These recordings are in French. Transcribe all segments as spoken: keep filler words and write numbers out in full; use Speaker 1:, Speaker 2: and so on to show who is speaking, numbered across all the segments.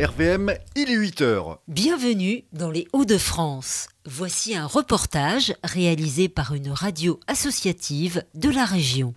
Speaker 1: R V M, il est huit heures.
Speaker 2: Bienvenue dans les Hauts-de-France. Voici un reportage réalisé par une radio associative de la région.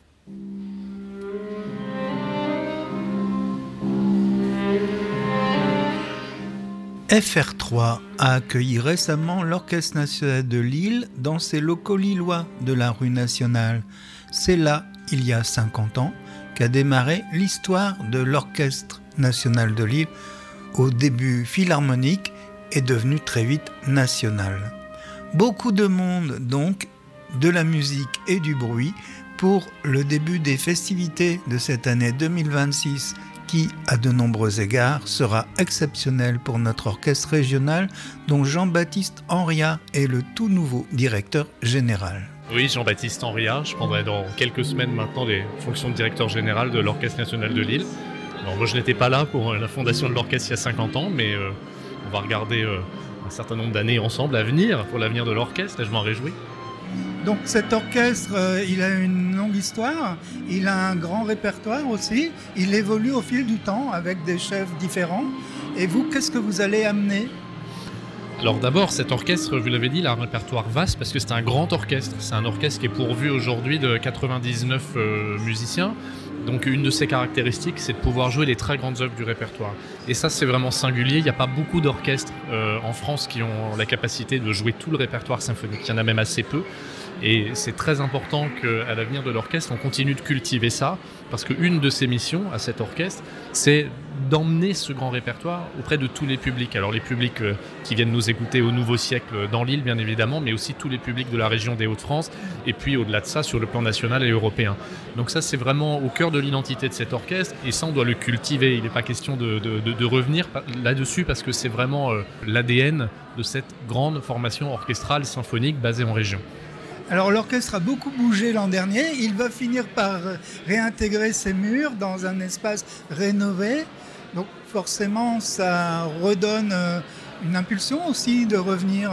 Speaker 3: F R trois a accueilli récemment l'Orchestre national de Lille dans ses locaux lillois de la rue nationale. C'est là, il y a cinquante ans, qu'a démarré l'histoire de l'Orchestre national de Lille, au début philharmonique et devenu très vite national. Beaucoup de monde donc, de la musique et du bruit pour le début des festivités de cette année deux mille vingt-six qui, à de nombreux égards, sera exceptionnel pour notre orchestre régional dont Jean-Baptiste Henriat est le tout nouveau directeur général.
Speaker 4: Oui, Jean-Baptiste Henriat, je prendrai dans quelques semaines maintenant les fonctions de directeur général de l'Orchestre national de Lille. Alors, moi je n'étais pas là pour la fondation de l'orchestre il y a cinquante ans, mais euh, on va regarder euh, un certain nombre d'années ensemble à venir, pour l'avenir de l'orchestre, et je m'en réjouis.
Speaker 3: Donc cet orchestre, euh, il a une longue histoire, il a un grand répertoire aussi, il évolue au fil du temps avec des chefs différents. Et vous, qu'est-ce que vous allez amener ?
Speaker 4: Alors d'abord, cet orchestre, vous l'avez dit, il a un répertoire vaste parce que c'est un grand orchestre. C'est un orchestre qui est pourvu aujourd'hui de quatre-vingt-dix-neuf euh, musiciens. Donc une de ses caractéristiques, c'est de pouvoir jouer les très grandes œuvres du répertoire. Et ça, c'est vraiment singulier. Il n'y a pas beaucoup d'orchestres euh, en France qui ont la capacité de jouer tout le répertoire symphonique. Il y en a même assez peu. Et c'est très important qu'à l'avenir de l'orchestre, on continue de cultiver ça, parce qu'une de ses missions à cet orchestre, c'est d'emmener ce grand répertoire auprès de tous les publics. Alors les publics euh, qui viennent nous écouter au Nouveau Siècle dans l'île, bien évidemment, mais aussi tous les publics de la région des Hauts-de-France, et puis au-delà de ça, sur le plan national et européen. Donc ça, c'est vraiment au cœur de l'identité de cet orchestre, et ça, on doit le cultiver. Il n'est pas question de, de, de, de revenir là-dessus, parce que c'est vraiment euh, l'A D N de cette grande formation orchestrale symphonique basée en région.
Speaker 3: Alors l'orchestre a beaucoup bougé l'an dernier, il va finir par réintégrer ses murs dans un espace rénové, donc forcément ça redonne une impulsion aussi de revenir.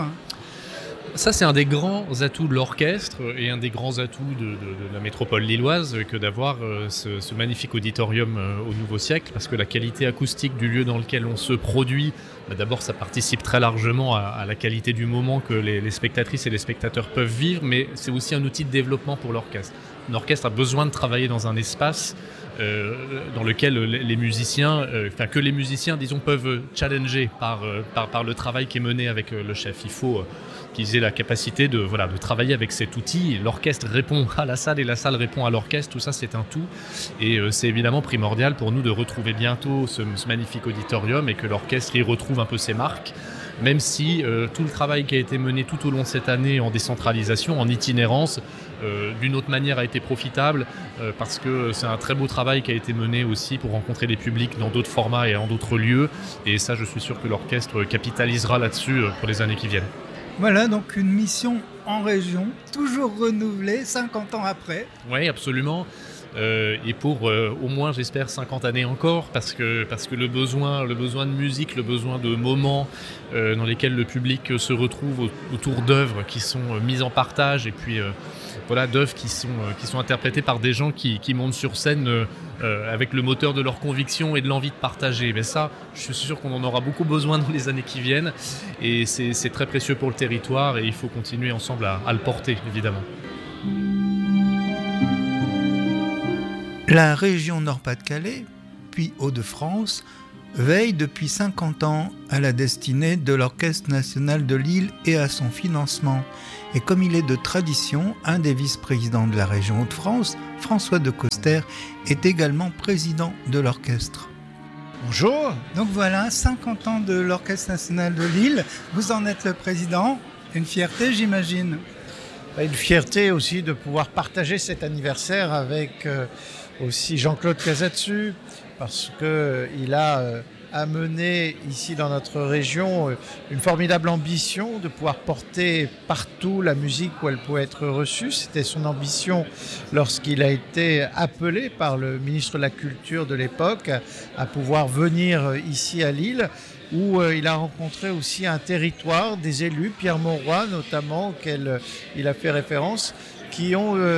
Speaker 4: Ça, c'est un des grands atouts de l'orchestre et un des grands atouts de, de, de la métropole lilloise que d'avoir euh, ce, ce magnifique auditorium euh, au Nouveau Siècle, parce que la qualité acoustique du lieu dans lequel on se produit, bah d'abord ça participe très largement à, à la qualité du moment que les, les spectatrices et les spectateurs peuvent vivre, mais c'est aussi un outil de développement pour l'orchestre. L'orchestre a besoin de travailler dans un espace euh, dans lequel les musiciens, euh, enfin que les musiciens, disons, peuvent challenger par, euh, par, par le travail qui est mené avec euh, le chef. Il faut euh, qu'ils aient la capacité de, voilà, de travailler avec cet outil. L'orchestre répond à la salle et la salle répond à l'orchestre. Tout ça, c'est un tout. Et euh, c'est évidemment primordial pour nous de retrouver bientôt ce, ce magnifique auditorium et que l'orchestre y retrouve un peu ses marques. Même si euh, tout le travail qui a été mené tout au long de cette année en décentralisation, en itinérance, euh, d'une autre manière a été profitable, euh, parce que c'est un très beau travail qui a été mené aussi pour rencontrer des publics dans d'autres formats et en d'autres lieux. Et ça, je suis sûr que l'orchestre capitalisera là-dessus pour les années qui viennent.
Speaker 3: Voilà donc une mission en région, toujours renouvelée cinquante ans après.
Speaker 4: Oui, absolument. Euh, et pour euh, au moins, j'espère, cinquante années encore, parce que, parce que le, besoin, le besoin de musique, le besoin de moments euh, dans lesquels le public se retrouve autour d'œuvres qui sont euh, mises en partage, et puis euh, voilà, d'œuvres qui sont, euh, qui sont interprétées par des gens qui, qui montent sur scène euh, euh, avec le moteur de leur conviction et de l'envie de partager. Mais ça, je suis sûr qu'on en aura beaucoup besoin dans les années qui viennent, et c'est, c'est très précieux pour le territoire, et il faut continuer ensemble à, à le porter, évidemment.
Speaker 3: La région Nord-Pas-de-Calais, puis Hauts-de-France, veille depuis cinquante ans à la destinée de l'Orchestre national de Lille et à son financement. Et comme il est de tradition, un des vice-présidents de la région Hauts-de-France, François de Coster, est également président de l'orchestre.
Speaker 5: Bonjour.
Speaker 3: Donc voilà, cinquante ans de l'Orchestre national de Lille. Vous en êtes le président. Une fierté, j'imagine.
Speaker 5: Une fierté aussi de pouvoir partager cet anniversaire avec euh, aussi Jean-Claude Casatsu, parce qu'il a euh, amené ici dans notre région euh, une formidable ambition de pouvoir porter partout la musique où elle pouvait être reçue. C'était son ambition lorsqu'il a été appelé par le ministre de la Culture de l'époque à pouvoir venir ici à Lille, où euh, il a rencontré aussi un territoire, des élus, Pierre Mauroy notamment, auquel euh, il a fait référence, qui ont euh,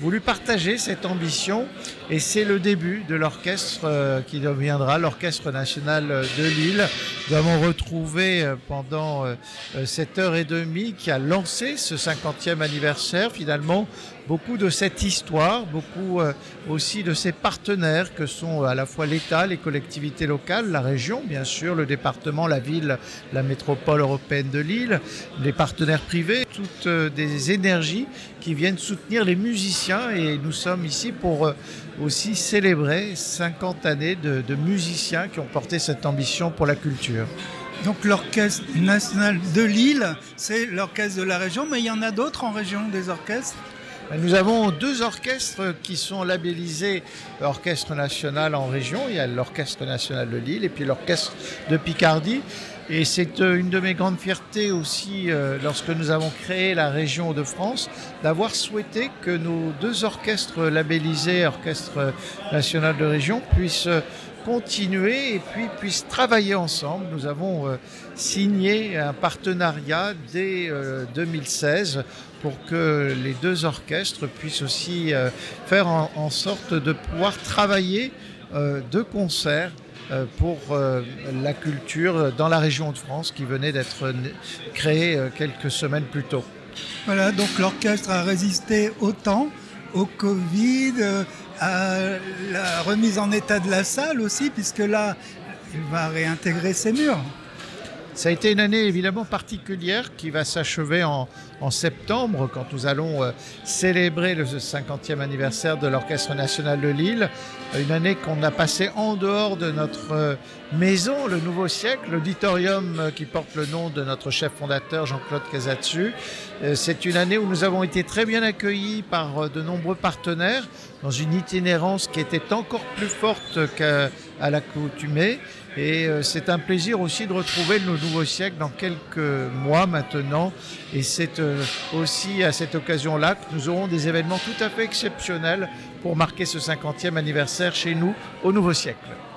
Speaker 5: voulu partager cette ambition et c'est le début de l'orchestre euh, qui deviendra l'Orchestre national de Lille. Nous avons retrouvé euh, pendant euh, cette heure et demie qui a lancé ce cinquantième anniversaire finalement beaucoup de cette histoire, beaucoup euh, aussi de ces partenaires que sont à la fois l'État, les collectivités locales, la région bien sûr, le département, la ville, la métropole européenne de Lille, les partenaires privés, toutes euh, des énergies qui viennent soutenir les musiciens et nous sommes ici pour euh, aussi célébrer cinquante années de, de musiciens qui ont porté cette ambition pour la culture.
Speaker 3: Donc l'Orchestre national de Lille, c'est l'orchestre de la région, mais il y en a d'autres en région, des orchestres ?
Speaker 5: Nous avons deux orchestres qui sont labellisés Orchestre national en région. Il y a l'Orchestre national de Lille et puis l'Orchestre de Picardie. Et c'est une de mes grandes fiertés aussi, euh, lorsque nous avons créé la région de France, d'avoir souhaité que nos deux orchestres labellisés, Orchestre national de région, puissent continuer et puis puissent travailler ensemble. Nous avons euh, signé un partenariat dès euh, deux mille seize pour que les deux orchestres puissent aussi euh, faire en, en sorte de pouvoir travailler euh, de concert euh, pour euh, la culture dans la région de France qui venait d'être créée euh, quelques semaines plus tôt.
Speaker 3: Voilà, donc l'orchestre a résisté au temps, au Covid, euh, à la remise en état de la salle aussi, puisque là, il va réintégrer ses murs.
Speaker 5: Ça a été une année évidemment particulière qui va s'achever en, en septembre quand nous allons euh, célébrer le cinquantième anniversaire de l'Orchestre national de Lille. Une année qu'on a passée en dehors de notre euh, maison, le Nouveau Siècle, l'auditorium euh, qui porte le nom de notre chef fondateur Jean-Claude Casatsu. Euh, c'est une année où nous avons été très bien accueillis par euh, de nombreux partenaires dans une itinérance qui était encore plus forte qu'à à l'accoutumée. Et euh, c'est un plaisir aussi de retrouver le Nouveau Siècle dans quelques mois maintenant. Et c'est euh, aussi à cette occasion-là que nous aurons des événements tout à fait exceptionnels pour marquer ce cinquantième anniversaire chez nous au Nouveau Siècle.